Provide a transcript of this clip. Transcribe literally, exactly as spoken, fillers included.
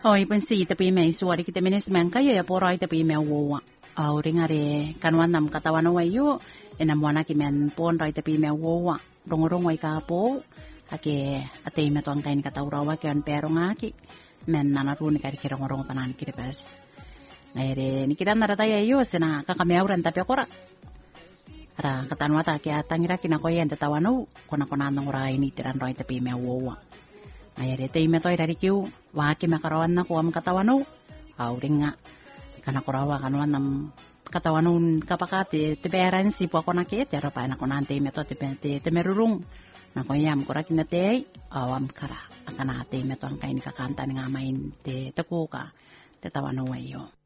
Oi pensi tapi me suari kita menes men kaya ya porai tapi me wo au ringare kanwan nam katawan wa yo enam wana ki men pon rai tapi me wo rongorong wai ka po ake ate me tuang kain kata urawa ke an pero ngaki men nana runi kari kira ngorong panan kiri pes ngaire ni kita nara taya yo sena kakame auran tapi akora ra katan wata ke atangira kina ko yen tatawanu kona kona nong rai ni tiran rai tapi me wo ngaire te me toy dari kiu wa ke makarawan na ko am katawanu au ringa kana korawa kanwan nam katawanun kapakate te peran si po kona ke te ra pa na kona te me to te te te merurung na ko yam kora kinate awam kara akana te me to ang kain kakanta nga main te takuka te tawanu wayo